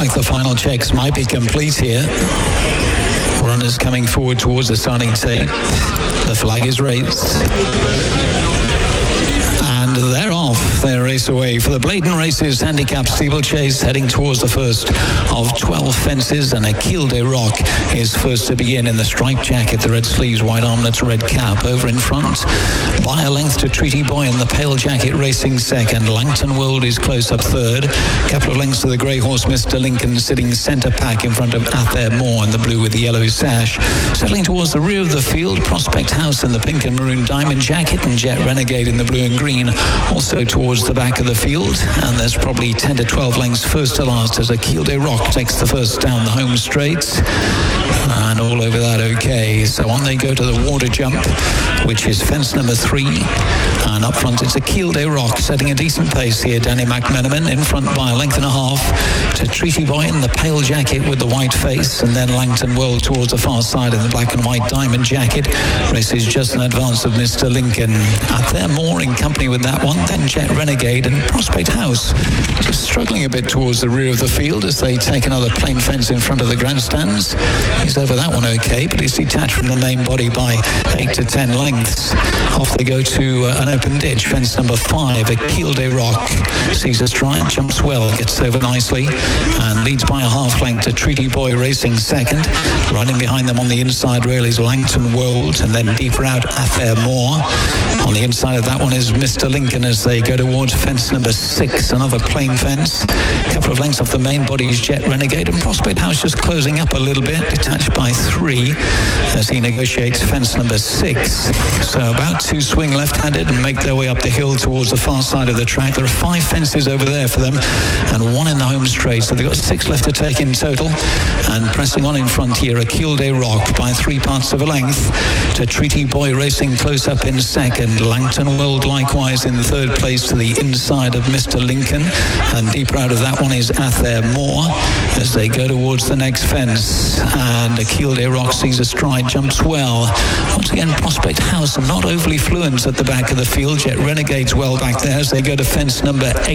like the final checks might be complete here. Runners coming forward towards the starting tape. The flag is raised. And they're off. They race away for the Blaydon Races Handicap Steeplechase, heading towards the first of 12 fences, and Akil de Rock is first to begin in the striped jacket, the red sleeves, white armlets, red cap. Over in front, by a length to Treaty Boy in the pale jacket racing second. Langton World is close up third. Couple of lengths to the grey horse Mr. Lincoln sitting centre pack in front of Ather Moore in the blue with the yellow sash. Settling towards the rear of the field, Prospect House in the pink and maroon diamond jacket, and Jet Renegade in the blue and green also towards the back of the field. And there's probably 10 to 12 lengths first to last as Akil de Rock takes the first down the home straight. And all over that okay. So on they go to the water jump, which is fence number 3. And up front it's Akil de Rock setting a decent pace here. Danny McMenamin in front by a length and a half to Treaty Boy in the pale jacket with the white face, and then Langton World towards the far side in the black and white diamond jacket. Races just in advance of Mr. Lincoln. Ather Moore in company with that one, then Jet Renegade and Prospect House just struggling a bit towards the rear of the field as they take another plain fence in front of the grandstands. He's over that one okay, but he's detached from the main body by 8 to 10 lengths. Off they go to an open ditch, fence number 5. Akil de Rock sees a stride, jumps well, gets over nicely, and leads by a half length to Treaty Boy racing second. Running behind them on the inside rail is Langton World, and then deeper out Ather Moore. On the inside of that one is Mr. Lincoln as they go towards fence number 6, another plain fence. A couple of lengths off the main body is Jet Renegade, and Prospect House just closing up a little bit, detached by 3 as he negotiates fence number 6. So about to swing left-handed and make their way up the hill towards the far side of the track. There are 5 fences over there for them and 1 in the home straight, so they've got 6 left to take in total. And pressing on in front here, Akil de Rock by 3 parts of a length to Treaty Boy racing close up in second. Langton World likewise in third place to the inside of Mr. Lincoln, and deeper out of that one is Ather Moore as they go towards the next fence. And Akil de Rock sees a stride, jumps well. Once again, Prospect House not overly fluent at the back of the field. Jet Renegade's well back there as they go to fence number 8.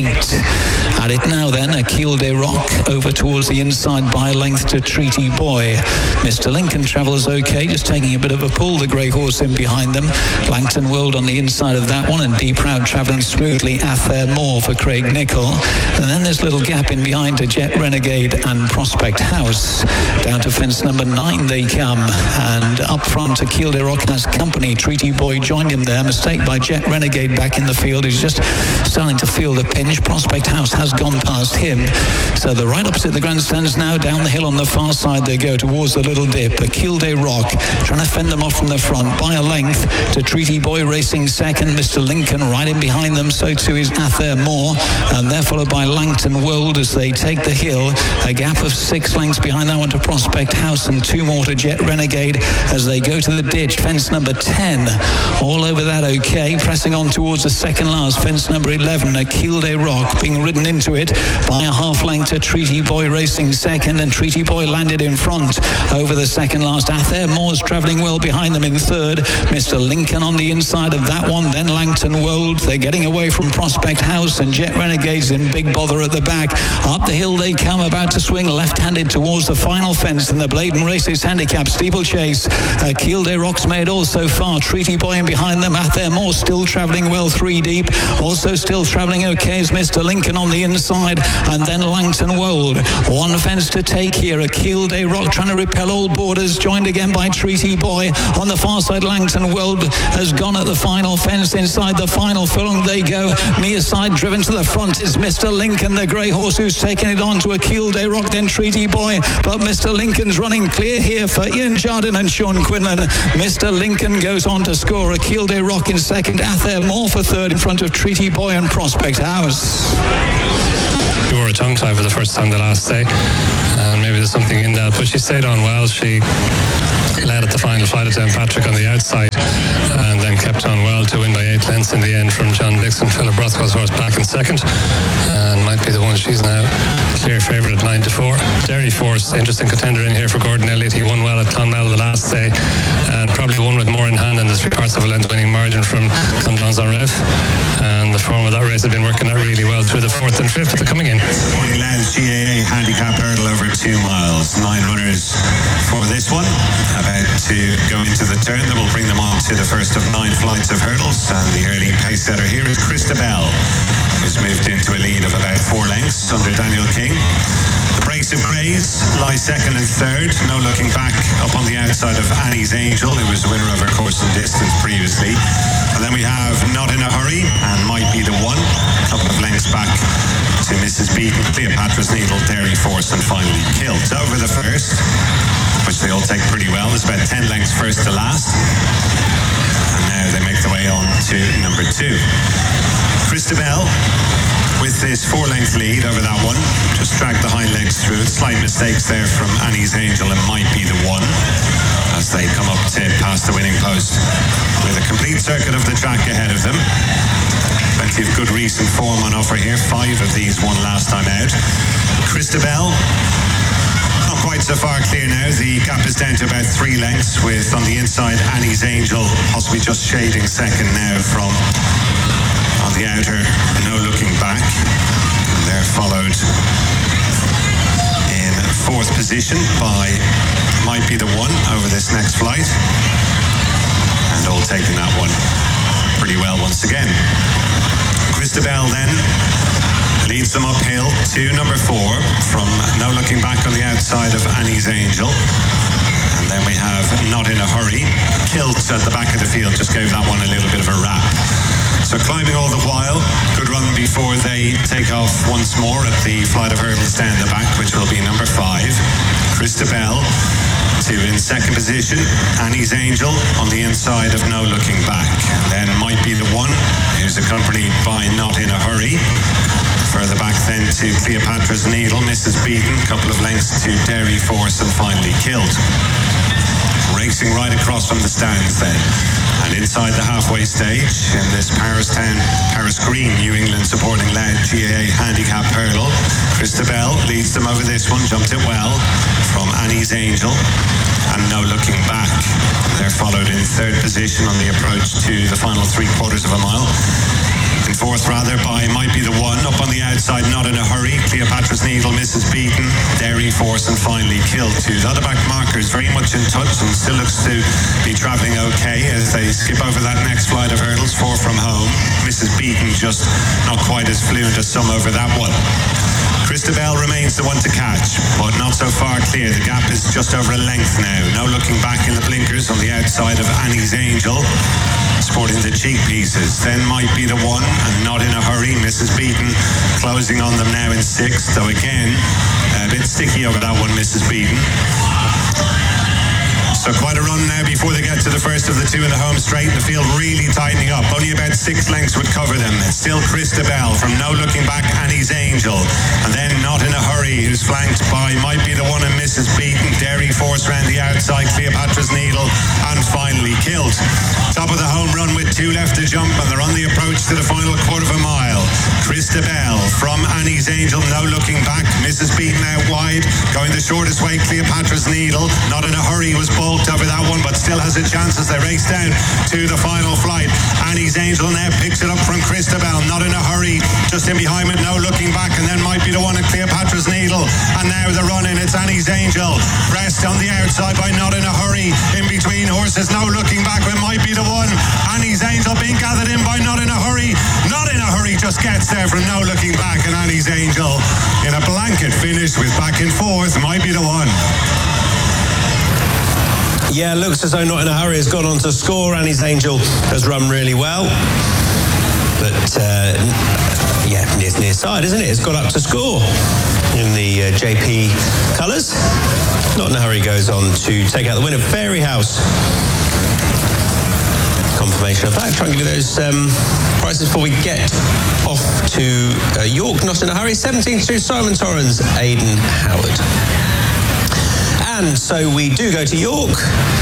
At it now then, Akil de Rock over towards the inside by length to Treaty Boy. Mr. Lincoln travels okay, just taking a bit of a pull, the grey horse in behind them. Langton World on the inside of that one, and deep out travelling smoothly Ather Moore for Craig Nichol. And then there's a little gap in behind to Jet Renegade and Prospect House. Down to fence number 9 they come, and up front Akil de Rock has company. Treaty Boy joined him there. Mistake by Jet Renegade back in the field. He's just starting to feel the pinch. Prospect House has gone past him. So they're right opposite the grandstands now. Down the hill on the far side they go towards the little dip. Akil de Rock trying to fend them off from the front by a length to Treaty Boy racing second. Mr. Lincoln right in behind them, so too is Ather Moore, and they're followed by Langton World as they take the hill. A gap of 6 lengths behind that one to Prospect House, and 2 more to Jet Renegade as they go to the ditch, fence number 10. All over that okay, pressing on towards the second last, fence number 11. Akil de Rock being ridden into it by a half length to Treaty Boy racing second, and Treaty Boy landed in front over the second last. Ather Moore's travelling well behind them in third. Mr. Lincoln on the inside of that one, then Langton World. They're getting away from Prospect House, and Jet Renegades in big bother at the back. Up the hill they come, about to swing left-handed towards the final fence in the Blaydon Races Handicap Steeplechase. Akil de Rock's made all so far. Treaty Boy in behind them. Ather Moore still travelling well 3 deep. Also still travelling okay is Mr. Lincoln on the inside, and then Langton World. 1 fence to take here. Akil de Rock trying to repel all borders, joined again by Treaty Boy. On the far side, Langton World has gone at the final fence. Inside the final furlong they go. Near side driven to the front is Mr. Lincoln, the grey horse, who's taken it on to Akil de Rock, then Treaty Boy. But Mr. Lincoln's running clear here for Ian Jardine and Sean Quinlan. Mr. Lincoln goes on to score. Akil de Rock in second. Ather Moore for third in front of Treaty Boy and Prospect House. You were a tongue tie for the first time the last day, and maybe there's something in that, but she stayed on well. She led at the final flight at Downpatrick on the outside, and then kept on well to win by 8 lengths in the end from John Dixon. Philip Rothko's horse back in second, and might be the one. She's now clear favourite at 9-4. Derry Force, interesting contender in here for Gordon Elliott. He won well at Clonmel the last day, and probably won with more in hand than the 3 parts of a length winning margin from Clondons en Rev. And the form of that race had been working out really well through the 4th and 5th. But coming in. Morning, lads. GAA handicap hurdle over 2 miles. 9 runners for this one. About to go into the turn that will bring them on to the first of 9 flights of hurdles. And the early pace setter here is Christabel, who's moved into a lead of about 4 lengths under Daniel King. The Brace of Greys lie second and third. No Looking Back up on the outside of Annie's Angel, who was the winner of her course and distance previously. And then we have Not in a Hurry and Might Be the One, a couple of lengths back to Mrs. Beaton, Cleopatra's Needle, Dairy Force, and finally Kilt. Over the first, which they all take pretty well. There's about 10 lengths first to last. And now they make their way on to number 2. Christabel, with this 4-length lead over that one, just dragged the hind legs through it. Slight mistakes there from Annie's Angel and Might Be the One as they come up to past the winning post with a complete circuit of the track ahead of them. Plenty of good recent form on offer here. 5 of these won last time out. Christabel, not quite so far clear now. The gap is down to about 3 lengths, with on the inside Annie's Angel possibly just shading second now from on the outer No Looking Back. And they're followed in 4th position by Might Be the One over this next flight. And all taking that one pretty well once again. Christabel then leads them uphill to number 4 from No Looking Back on the outside of Annie's Angel. And then we have Not in a Hurry. Kilt at the back of the field just gave that one a little bit of a wrap. So climbing all the while, good run before they take off once more at the flight of hurdles down the back, which will be number 5. Christabel in 2nd position, Annie's Angel on the inside of No Looking Back. And then Might Be the One, who's accompanied by Not in a Hurry. Further back then to Cleopatra's Needle, Mrs. Beaton, a couple of lengths to Dairy Force, and finally Kilt. Racing right across from the stands then. And inside the halfway stage in this Paris Green New England supporting led GAA handicap hurdle, Christabel leads them over this one, jumped it well from Annie's Angel and No Looking Back. They're followed in 3rd position on the approach to the final 3/4 of a mile. In 4th rather by Might Be the One, up on the outside Not in a Hurry, Cleopatra's Needle, Mrs. Beaton, Dairy Force, and finally Kilt. The other back markers very much in touch and still looks to be travelling okay as they skip over that next flight of hurdles. 4 from home. Mrs. Beaton just not quite as fluent as some over that one. Christabel remains the one to catch, but not so far clear. The gap is just over a length now. No Looking Back in the blinkers on the outside of Annie's Angel, sporting the cheek pieces. Then Might Be the One and Not in a Hurry. Mrs. Beaton closing on them now in 6th, though again a bit sticky over that one, Mrs. Beaton. So quite a run now before they get to the first of the 2 in the home straight. The field really tightening up. Only about 6 lengths would cover them. It's still Christabel from No Looking Back, Annie's Angel. And then Not in a Hurry, who's flanked by Might Be the One and Mrs. Beaton. Dairy Force round the outside, Cleopatra's Needle, and finally Kilt. Top of the home run with 2 left to jump, and they're on the approach to the final 1/4 mile. Christabel from Annie's Angel, No Looking Back. Mrs. Beaton out wide, going the shortest way, Cleopatra's Needle. Not in a Hurry was ball over that one, but still has a chance as they race down to the final flight. Annie's Angel now picks it up from Christabel. Not in a Hurry, just in behind it, No Looking Back, and then Might Be the One at Cleopatra's Needle. And now the run in, it's Annie's Angel, pressed on the outside by Not in a Hurry. In between horses, No Looking Back, but Might Be the One. Annie's Angel being gathered in by Not in a Hurry. Not in a Hurry just gets there from No Looking Back, and Annie's Angel in a blanket finish with back and forth, Might Be the One. Yeah, looks as though Not in a Hurry has gone on to score. Annie's Angel has run really well. But, it's near side, isn't it? It's got up to score in the JP colours. Not in a Hurry goes on to take out the winner. Fairy House. Confirmation of that. Try and give you those prices before we get off to York. Not in a Hurry. 17-2, Simon Torrens, Aidan Howard. And so we do go to York.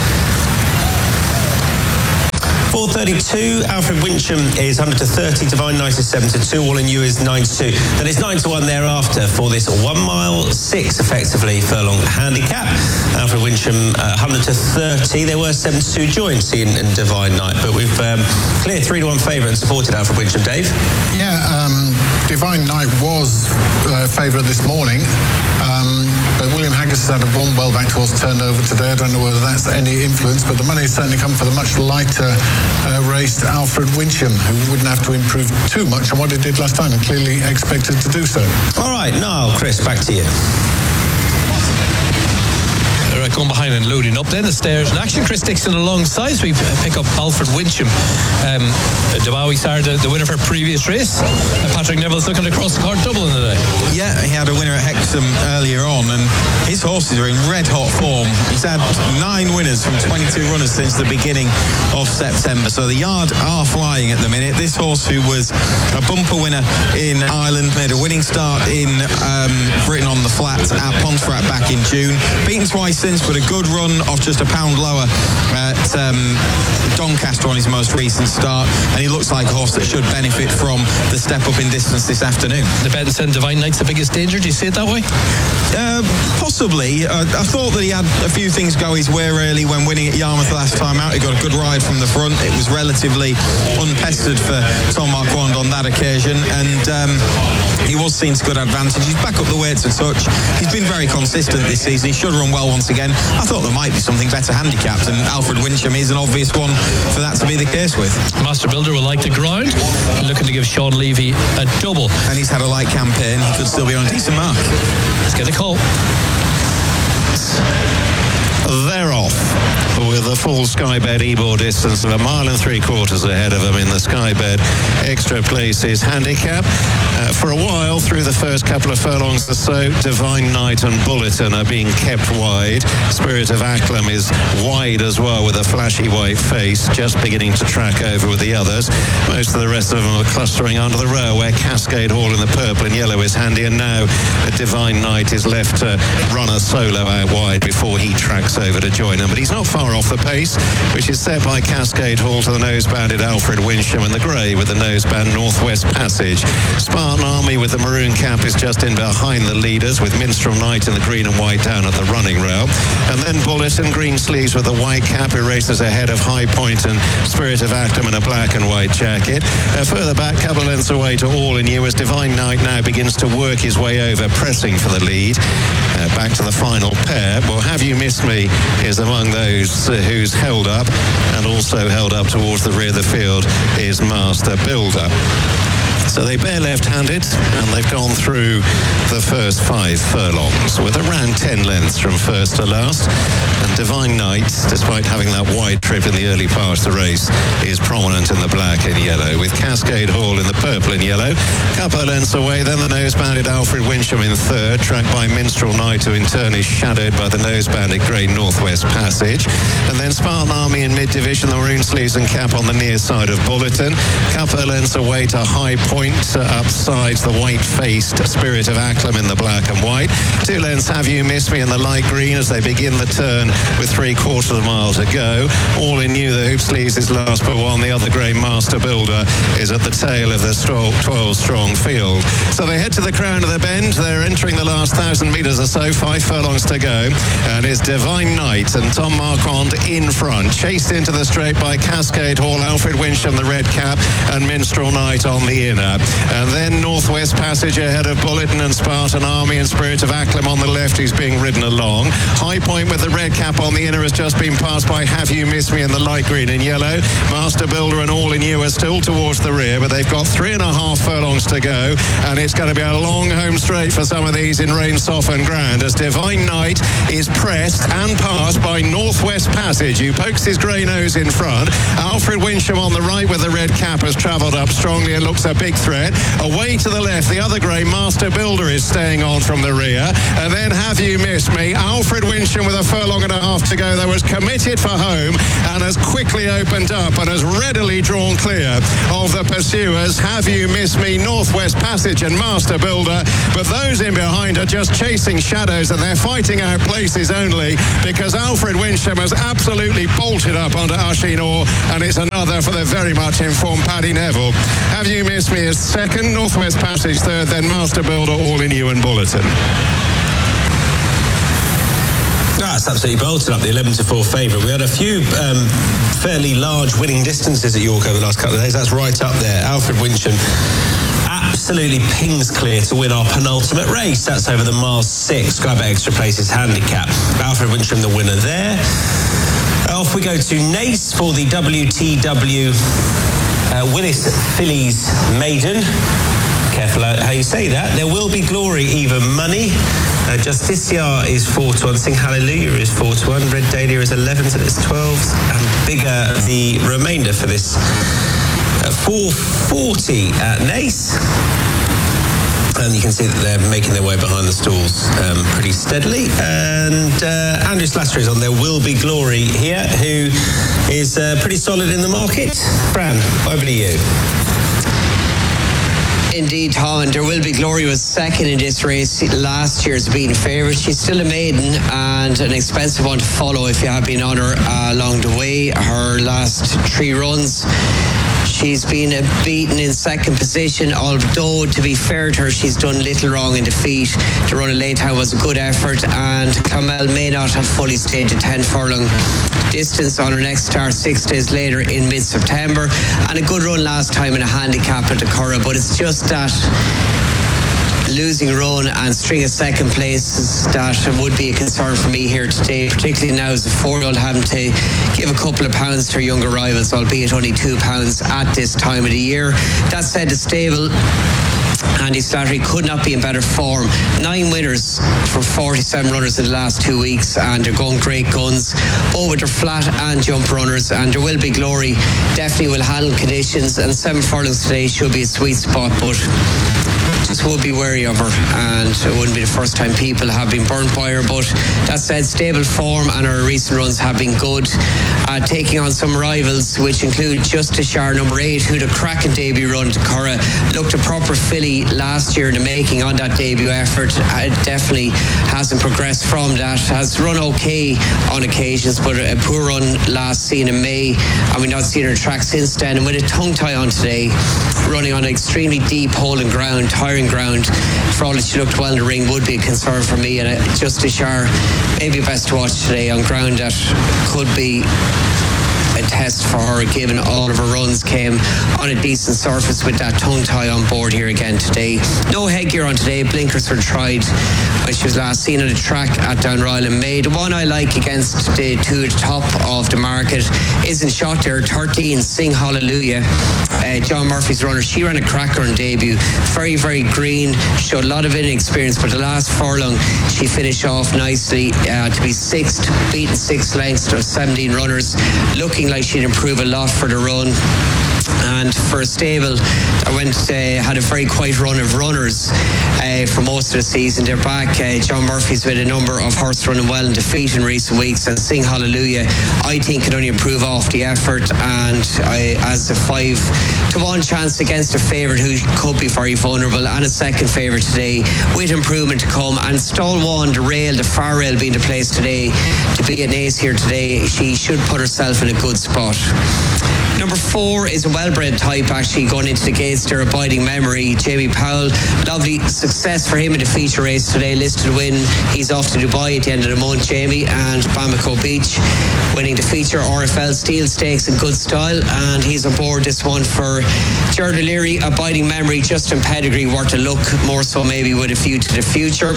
4:32, Alfred Wincham is 100 to 30, Divine Night is 7 to 2, All in You is 9 to 2. Then it's 9 to 1 thereafter for this 1 mile 6 effectively furlong handicap. Alfred Wincham 100 to 30. There were 7 to 2 joints in Divine Night, but we've cleared 3 to 1 favourite and supported Alfred Wincham. Dave? Yeah, Divine Divine Knight was favourite this morning, but William Haggas has had a well back horse turned over today. I don't know whether that's any influence, but the money has certainly come for the much lighter raced Alfred Wincham, who wouldn't have to improve too much on what he did last time and clearly expected to do so. All right, now, Chris, back to you. Going behind and loading up then the stairs. And actually Chris Dixon alongside, so we pick up Alfred Wincham. Debawi started the winner for previous race. Patrick Neville's looking across the card double in the day. Yeah, he had a winner at Hexham earlier on, and his horses are in red hot form. He's had 9 winners from 22 runners since the beginning of September, so the yard are flying at the minute. This horse, who was a bumper winner in Ireland, made a winning start in Britain on the flat at Pontefract back in June, beaten twice since, but a good run off just a pound lower at Doncaster on his most recent start, and he looks like a horse that should benefit from the step up in distance this afternoon. The bet said Divine Knight's the biggest danger. Do you see it that way? Possibly. I thought that he had a few things go his way early when winning at Yarmouth last time out. He got a good ride from the front. It was relatively unpestered for Tom Marquand on that occasion, and he was seen to good advantage. He's back up the weights a touch. He's been very consistent this season. He should run well once again. I thought there might be something better handicapped, and Alfred Wincham is an obvious one for that to be the case with. Master Builder will like the ground, looking to give Sean Levy a double. And he's had a light campaign. He could still be on a decent mark. Let's get the call. They're off with a full Skybed Ebor distance of 1 3/4 miles ahead of them in the Skybed Extra Places handicap. For a while, through the first couple of furlongs or so, Divine Knight and Bulletin are being kept wide. Spirit of Acklam is wide as well, with a flashy white face, just beginning to track over with the others. Most of the rest of them are clustering under the rail, where Cascade Hall in the purple and yellow is handy, and now Divine Knight is left to run a solo out wide before he tracks over to join them. But he's not far off the pace, which is set by Cascade Hall to the nose-banded Alfred Wincham, and the grey with the nose-band Northwest Passage. Spartan Army with the maroon cap is just in behind the leaders, with Minstrel Knight in the green and white down at the running rail. And then Bulletin, green sleeves with the white cap, who races ahead of High Point and Spirit of Actum in a black and white jacket. Further back, couple of lengths away to All in You, as Divine Knight now begins to work his way over, pressing for the lead. Back to the final pair. Well, Have You Missed Me is among those who's held up, and also held up towards the rear of the field is Master Builder. So they bear left-handed, and they've gone through the first 5 furlongs with around 10 lengths from first to last. And Divine Knight, despite having that wide trip in the early part of the race, is prominent in the black and yellow, with Cascade Hall in the purple and yellow. Couple of lengths away, then the nose-banded Alfred Wincham in third, tracked by Minstrel Knight, who in turn is shadowed by the nose-banded grey Northwest Passage. And then Spartan Army in mid-division, the maroon sleeves and cap on the near side of Bulletin. Couple of lengths away to High Point, upsides the white-faced Spirit of Acklam in the black and white. 2 lengths Have You Missed Me in the light green as they begin the turn with 3/4 of a mile to go. All in You, the hoop sleeves is last but one. The other grey Master Builder is at the tail of the 12-strong field. So they head to the crown of the bend. They're entering the last 1,000 metres or so, 5 furlongs to go. And it's Divine Knight and Tom Marquand in front, chased into the straight by Cascade Hall, Alfred Wincham, the red cap, and Minstrel Knight on the inner. And then Northwest Passage ahead of Bulletin and Spartan Army, and Spirit of Acklam on the left, who's being ridden along. High Point with the red cap on the inner has just been passed by Have You Missed Me in the light green and yellow. Master Builder and All in You are still towards the rear, but they've got 3.5 furlongs to go, and it's going to be a long home straight for some of these in rain-softened ground, as Divine Knight is pressed and passed by Northwest Passage, who pokes his grey nose in front. Alfred Wincham on the right with the red cap has travelled up strongly and looks a big threat. Away to the left, the other grey Master Builder is staying on from the rear. And then Have You Missed Me? Alfred Wincham with 1.5 furlongs to go, though, was committed for home and has quickly opened up and has readily drawn clear of the pursuers. Have You Missed Me, Northwest Passage and Master Builder. But those in behind are just chasing shadows, and they're fighting out places only because Alfred Wincham has absolutely bolted up onto Asheen Orr, and it's another for the very much informed Paddy Neville. Have You Missed Me is second, Northwest Passage third, then Master Builder, All in You and Bulletin. That's absolutely bolted up, the 11-4 favourite. We had a few fairly large winning distances at York over the last couple of days. That's right up there. Alfred Wincham absolutely pings clear to win our penultimate race. That's over the mile 6. Sky Bet Extra Places handicap. Alfred Wincham, the winner there. Off we go to Naas for the WTW Willis Fillies Maiden. Careful how you say that. There will be glory, even money. Justiciar is 4-1. Sing Hallelujah is 4-1. Red Dahlia is 11s and it's 12s. And bigger the remainder for this 440 at Naas. And you can see that they're making their way behind the stalls pretty steadily. And Andrew Slattery is on There Will Be Glory here, who is pretty solid in the market. Fran, over to you. Indeed, Tom, and There Will Be Glory was second in this race last year's beaten favourite. She's still a maiden and an expensive one to follow if you have been on her along the way. Her last 3 runs, she's been beaten in second position, although to be fair to her, she's done little wrong in defeat. The run of Laytown was a good effort, and Clonmel may not have fully staged a 10 furlong distance on her next start 6 days later in mid-September, and a good run last time in a handicap at the Curragh, but it's just that losing run and string of second places that would be a concern for me here today, particularly now as a 4-year-old having to give a couple of pounds to her younger rivals, albeit only £2 at this time of the year. That said, the stable, Andy Slattery, could not be in better form. 9 winners from 47 runners in the last 2 weeks, and they're going great guns, both with their flat and jump runners. And There Will Be Glory definitely will handle conditions, and 7 furlongs today should be a sweet spot, but just would be wary of her, and it wouldn't be the first time people have been burnt by her. But that said, stable form, and her recent runs have been good, taking on some rivals which include Justiciar number 8, who had a cracking debut run to Curragh, looked a proper filly last year in the making on that debut effort. It definitely hasn't progressed from that, has run okay on occasions, but a poor run last seen in May, and we've not seen her track since then. And with a tongue tie on today, running on an extremely deep hole in ground, tiring ground, for all that she looked well in the ring, would be a concern for me. And Justiciar maybe best to watch today on ground that could be a test for her, given all of her runs came on a decent surface with that tongue tie on board here again today. No headgear on today. Blinkers were tried when she was last seen on the track at Downroyal in May. The one I like against the 2 at the top of the market isn't shot there. 13, Sing Hallelujah. John Murphy's runner. She ran a cracker on debut. Very, very green. Showed a lot of inexperience, but the last furlong she finished off nicely to be 6th, beaten 6 lengths to 17 runners. Looking like she'd improve a lot for the run. And for a stable that had a very quiet run of runners for most of the season, they're back. John Murphy's with a number of horse running well in defeat in recent weeks, and Sing Hallelujah I think can only improve off the effort, and as a 5-1 chance against a favourite who could be very vulnerable, and a second favourite today with improvement to come. And Stall 1, the far rail being the place today to be an ace here today, she should put herself in a good spot. Number 4 is a well-bred type, actually, going into the gates there, Abiding Memory. Jamie Powell, lovely success for him in the feature race today, listed win. He's off to Dubai at the end of the month, Jamie, and Bamako Beach, winning the feature RFL Steel Stakes in good style, and he's aboard this one for Gerard O'Leary. Abiding Memory, just in pedigree, worth a look, more so maybe with a view to the future.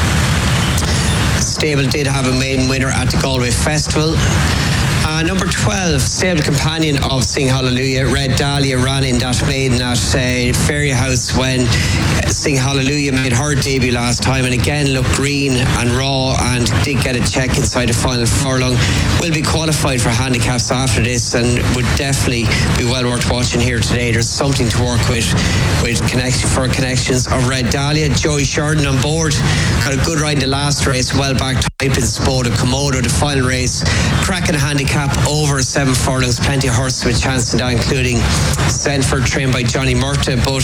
Stable did have a maiden winner at the Galway Festival. Number 12, stable companion of Sing Hallelujah, Red Dahlia, ran in that maiden at Fairyhouse when Sing Hallelujah made her debut last time, and again looked green and raw, and did get a check inside the final furlong. Will be qualified for handicaps after this, and would definitely be well worth watching here today. There's something to work with connections of Red Dahlia. Joey Sheridan on board, got a good ride in the last race, well back type in Spoda Komodo. The final race, cracking a handicap over 7 furlongs, plenty of horses with chance in that, including Senford, trained by Johnny Murta. But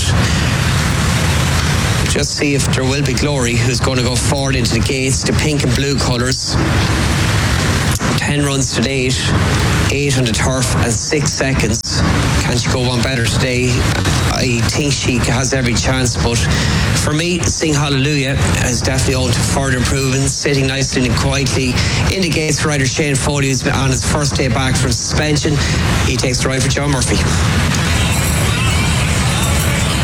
just see if There Will Be Glory, who's going to go forward into the gates, the pink and blue colours. 10 runs to date, 8 on the turf and 6 seconds. Can't you go one better today? I think she has every chance, but for me, Sing Hallelujah is definitely owed to further improvements, sitting nicely and quietly in the gates for rider Shane Foley, who's on his first day back from suspension. He takes the ride for John Murphy. Off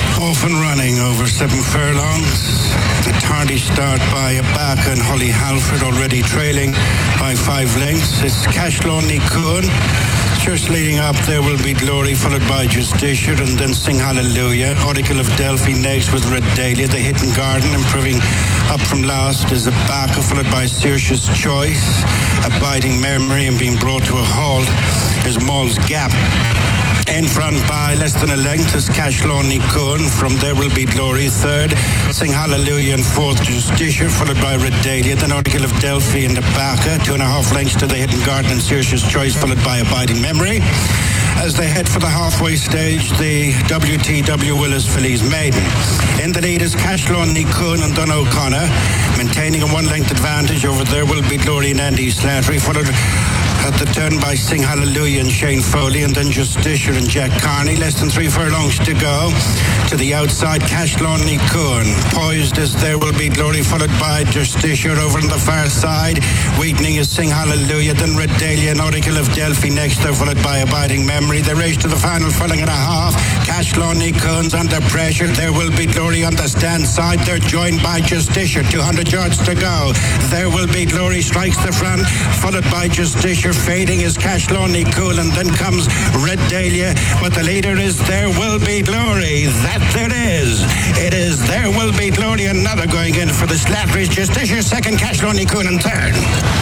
off and running over 7 furlongs. A tardy start by Abaka and Holly Halford, already trailing by 5 lengths. It's Cashlaw Nikun. Just leading up, There Will Be Glory, followed by Justicia, and then Sing Hallelujah. Oracle of Delphi next with Red Dahlia. The Hidden Garden, improving up from last, is Abaka, followed by Saoirse's Choice. Abiding Memory, and being brought to a halt is Maul's Gap. In front by less than a length is Cashlaw Nikun. From There Will Be Glory, third. Sing Hallelujah and fourth, Justicia, followed by Red Dahlia. Then Oracle of Delphi and Abaka. 2.5 lengths to the Hidden Garden and Saoirse's Choice, followed by Abiding Memory. As they head for the halfway stage, the WTW Willis Fillies Maiden. In the lead is Cashlaw Nikun and Don O'Connor, maintaining a 1-length advantage over There Will Be Glory and Andy Slattery, followed at the turn by Sing Hallelujah and Shane Foley, and then Justicia and Jack Carney. Less than 3 furlongs to go. To the outside, Cashlaw Nikun. Poised as There Will Be Glory, followed by Justicia. Over on the far side, weakening is Sing Hallelujah, then Red Dahlia and Oracle of Delphi next. They're followed by Abiding Memory. They race to the final furlong and a half. Cashlaw Nikun's under pressure. There Will Be Glory on the stand side. They're joined by Justicia. 200 yards to go. There Will Be Glory strikes the front, followed by Justicia. Fading is Cashlaw Nikun, and then comes Red Dahlia, but the leader is There Will Be Glory. That it is. It is There Will Be Glory, another going in for the Slattery's. Justicia second, Cashlaw Nikun and third.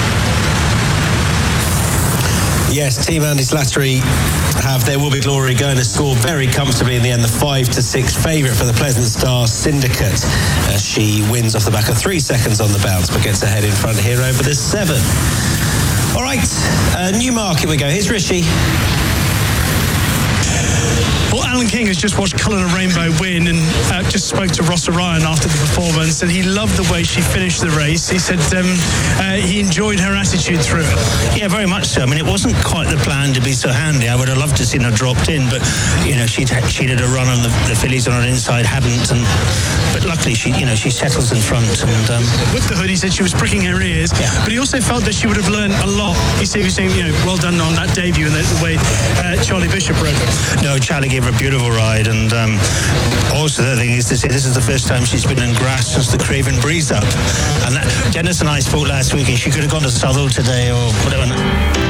Yes, Team Andy Slattery have There Will Be Glory going to score very comfortably in the end. The 5-6 favourite for the Pleasant Star Syndicate. She wins off the back of 3 seconds on the bounce, but gets ahead in front here over the 7. All right, Newmarket we go. Here's Rishi. Well, Alan King has just watched Colour of Rainbow win and just spoke to Ross Orion after the performance, and he loved the way she finished the race. He said he enjoyed her attitude through it. Yeah, very much so. I mean, it wasn't quite the plan to be so handy. I would have loved to have seen her dropped in, but, you know, she'd had a run on the fillies on her inside, hadn't, but luckily she settles in front. And with the hood, he said she was pricking her ears, but he also felt that she would have learned a lot. He was saying, well done on that debut and the way Charlie Bishop rode it. No, Charlie gave her a beautiful ride, and also the thing is to say this is the first time she's been in grass since the Craven Breeze up. And Dennis and I spoke last week, and she could have gone to Southall today or whatever.